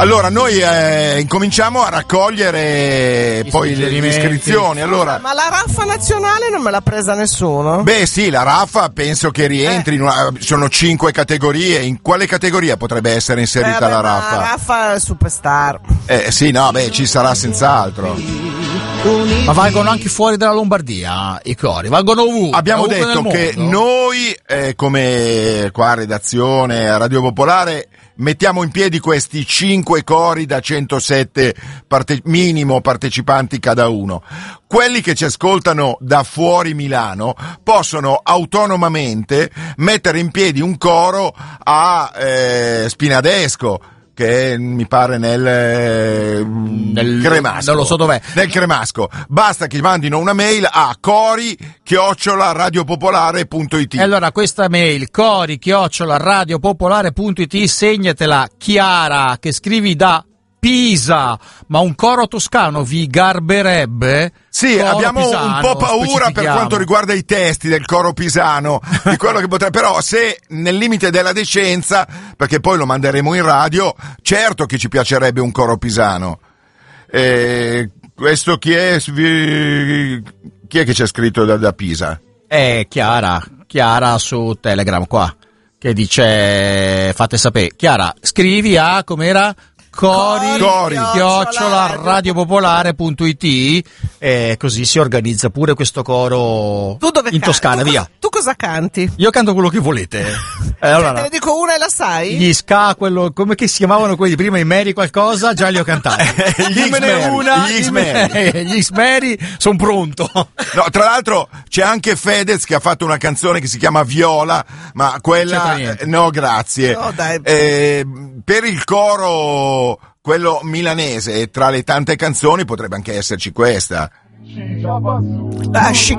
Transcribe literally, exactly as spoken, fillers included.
Allora, noi eh, incominciamo a raccogliere I poi le iscrizioni. Allora, ma la raffa nazionale non me l'ha presa nessuno? beh sì, la raffa penso che rientri, Eh. in una, sono cinque categorie. In quale categoria potrebbe essere inserita Eh, vabbè, la ma raffa? La raffa è superstar. Eh sì, no, beh, ci sarà senz'altro. Ma valgono anche fuori dalla Lombardia i cori, valgono ovunque. Abbiamo ovunque detto nel che mondo. noi, eh, come qua redazione a Radio Popolare, mettiamo in piedi questi cinque cori da centosette parte- minimo partecipanti cada uno. Quelli che ci ascoltano da fuori Milano possono autonomamente mettere in piedi un coro a eh, Spinadesco, che mi pare nel, eh, Nel- Cremasco. non lo so dov'è. Nel Cremasco. Basta che mandino una mail a cori chiocciola radiopopolare punto it. E allora questa mail, cori chiocciola radiopopolare punto it, segnatela Chiara, che scrivi da Pisa, ma un coro toscano vi garberebbe? Sì, Coro abbiamo pisano, un po' paura per specifichiamo. quanto riguarda i testi del coro pisano, di quello che potrebbe, però se nel limite della decenza, perché poi lo manderemo in radio, certo che ci piacerebbe un coro pisano. Eh, questo chi è? Vi- Chi è che c'è scritto da, da Pisa? È Chiara, Chiara su Telegram qua, che dice, fate sapere, Chiara, scrivi a, com'era? Cori, Cori. chiocciola radiopopolare punto it, e così si organizza pure questo coro Tu dove in canti? Toscana, tu via. Cosa, tu cosa canti? Io canto quello che volete. Eh, Te allora, ne dico una e la sai? gli ska, quello, come che si chiamavano quelli di prima, i Mary qualcosa, già li ho cantati. Gli Dimmene X-Mary, una, gli dimmene- X-Mary. gli X-Mary, sono pronto. No, tra l'altro c'è anche Fedez che ha fatto una canzone che si chiama Viola, ma quella C'entra niente. eh, no, grazie. No, dai. Eh, per il coro, quello milanese, tra le tante canzoni potrebbe anche esserci questa. Ah,